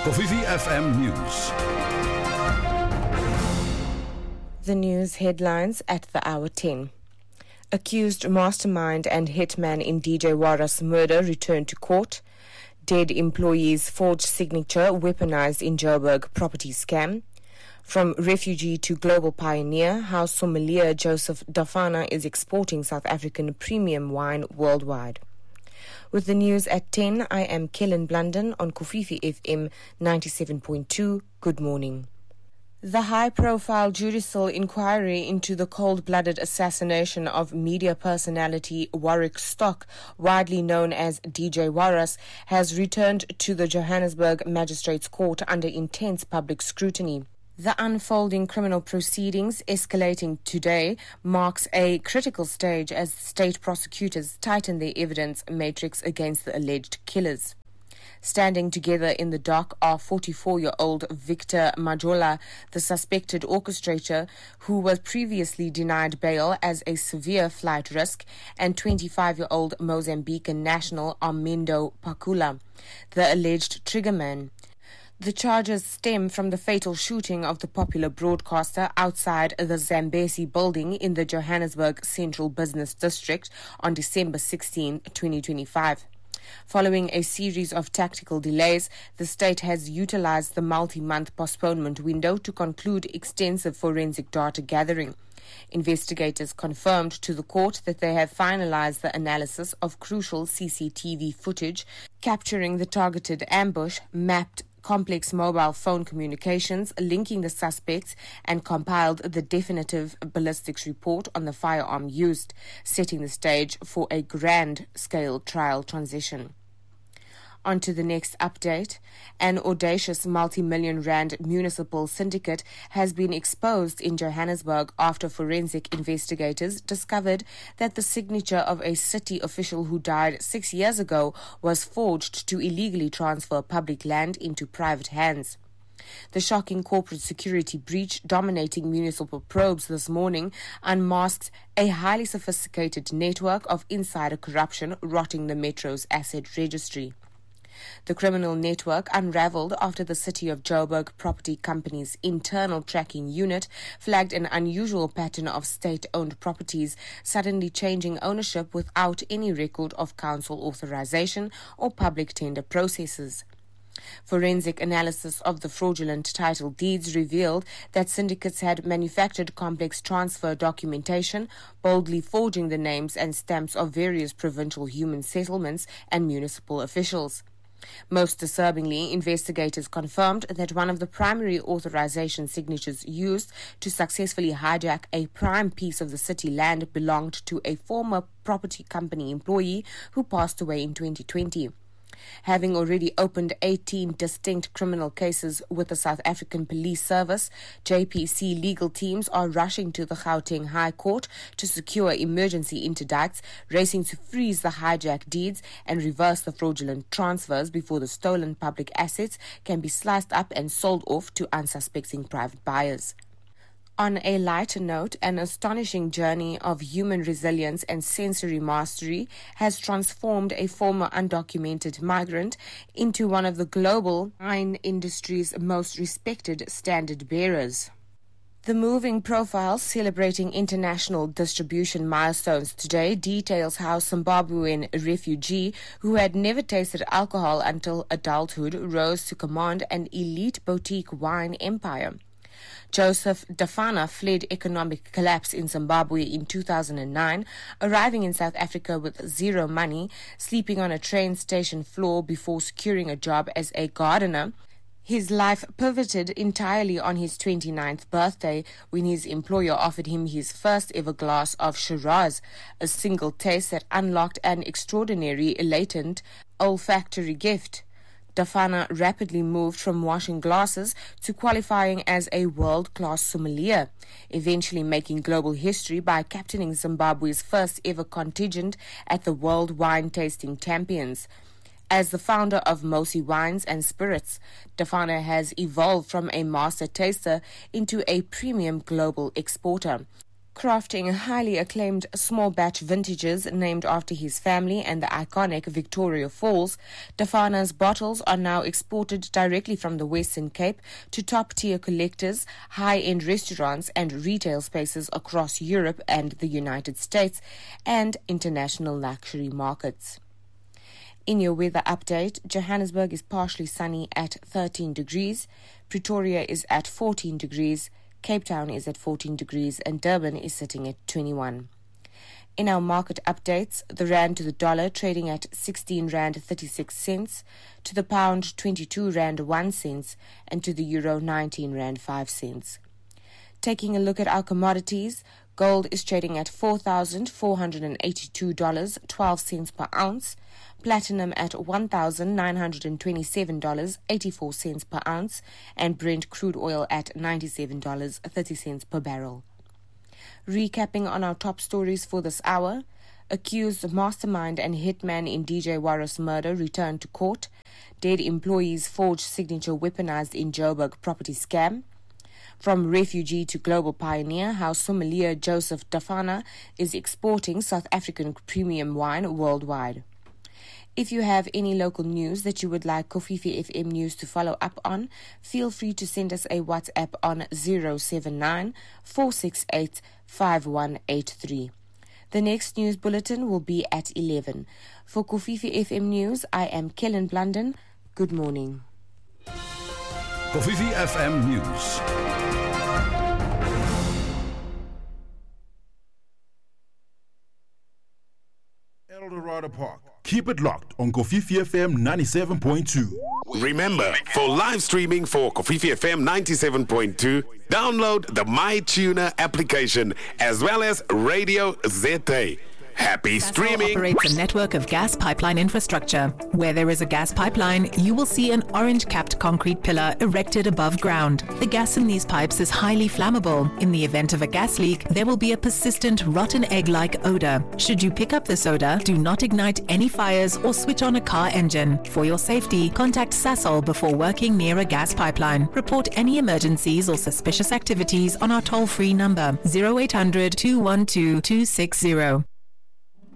Kofifi FM News. The news headlines at the hour 10. Accused mastermind and hitman in DJ Warras murder returned to court. Dead employees' forged signature weaponized in Joburg property scam. From refugee to global pioneer, how sommelier Joseph Dafana is exporting South African premium wine worldwide. With the news at 10, I am Kellen Blunden on Kofifi FM 97.2. Good morning. The high-profile judicial inquiry into the cold-blooded assassination of media personality Warwick Stock, widely known as DJ Warras, has returned to the Johannesburg Magistrates Court under intense public scrutiny. The unfolding criminal proceedings, escalating today, marks a critical stage as state prosecutors tighten their evidence matrix against the alleged killers. Standing together in the dock are 44-year-old Victor Majola, the suspected orchestrator who was previously denied bail as a severe flight risk, and 25-year-old Mozambican national Armindo Pakula, the alleged triggerman. The charges stem from the fatal shooting of the popular broadcaster outside the Zambesi building in the Johannesburg Central Business District on December 16, 2025. Following a series of tactical delays, the state has utilized the multi-month postponement window to conclude extensive forensic data gathering. Investigators confirmed to the court that they have finalized the analysis of crucial CCTV footage capturing the targeted ambush, mapped complex mobile phone communications linking the suspects, and compiled the definitive ballistics report on the firearm used, setting the stage for a grand-scale trial transition. On to the next update. An audacious multi-million rand municipal syndicate has been exposed in Johannesburg after forensic investigators discovered that the signature of a city official who died 6 years ago was forged to illegally transfer public land into private hands. The shocking corporate security breach dominating municipal probes this morning unmasked a highly sophisticated network of insider corruption rotting the Metro's asset registry. The criminal network unraveled after the City of Joburg Property Company's internal tracking unit flagged an unusual pattern of state-owned properties suddenly changing ownership without any record of council authorization or public tender processes. Forensic analysis of the fraudulent title deeds revealed that syndicates had manufactured complex transfer documentation, boldly forging the names and stamps of various provincial human settlements and municipal officials. Most disturbingly, investigators confirmed that one of the primary authorization signatures used to successfully hijack a prime piece of the city land belonged to a former property company employee who passed away in 2020. Having already opened 18 distinct criminal cases with the South African Police Service, JPC legal teams are rushing to the Gauteng High Court to secure emergency interdicts, racing to freeze the hijacked deeds and reverse the fraudulent transfers before the stolen public assets can be sliced up and sold off to unsuspecting private buyers. On a lighter note, an astonishing journey of human resilience and sensory mastery has transformed a former undocumented migrant into one of the global wine industry's most respected standard bearers. The moving profile celebrating international distribution milestones today details how Zimbabwean refugee who had never tasted alcohol until adulthood rose to command an elite boutique wine empire. Joseph Dafana fled economic collapse in Zimbabwe in 2009, arriving in South Africa with zero money, sleeping on a train station floor before securing a job as a gardener. His life pivoted entirely on his 29th birthday when his employer offered him his first ever glass of Shiraz, a single taste that unlocked an extraordinary latent olfactory gift. Dafana rapidly moved from washing glasses to qualifying as a world-class sommelier, eventually making global history by captaining Zimbabwe's first ever contingent at the World Wine Tasting Champions. As the founder of Mosi Wines and Spirits, Dafana has evolved from a master taster into a premium global exporter. Crafting highly acclaimed small batch vintages named after his family and the iconic Victoria Falls, Dafana's bottles are now exported directly from the Western Cape to top-tier collectors, high-end restaurants and retail spaces across Europe and the United States, and international luxury markets. In your weather update, Johannesburg is partially sunny at 13 degrees, Pretoria is at 14 degrees, Cape Town is at 14 degrees and Durban is sitting at 21. In our market updates, the rand to the dollar trading at 16 rand 36 cents, to the pound 22 rand 1 cent, and to the euro 19 rand 5 cents. Taking a look at our commodities, gold is trading at $4,482.12 per ounce, platinum at $1,927.84 per ounce, and Brent crude oil at $97.30 per barrel. Recapping on our top stories for this hour, accused mastermind and hitman in DJ Warras murder returned to court, dead employees forged signature weaponized in Joburg property scam, from refugee to global pioneer, how sommelier Joseph Dafana is exporting South African premium wine worldwide. If you have any local news that you would like Kofifi FM News to follow up on, feel free to send us a WhatsApp on 079 468 5183. The next news bulletin will be at 11. For Kofifi FM News, I am Kellen Blunden. Good morning. Kofifi FM News. Eldorado Park. Keep it locked on Kofifi FM 97.2. Remember, for live streaming for Kofifi FM 97.2, download the MyTuner application as well as Radio ZA. Happy streaming. Operates a network of gas pipeline infrastructure. Where there is a gas pipeline, you will see an orange-capped concrete pillar erected above ground. The gas in these pipes is highly flammable. In the event of a gas leak, there will be a persistent rotten egg-like odor. Should you pick up this odor, do not ignite any fires or switch on a car engine. For your safety, contact Sasol before working near a gas pipeline. Report any emergencies or suspicious activities on our toll-free number 0800 212 260.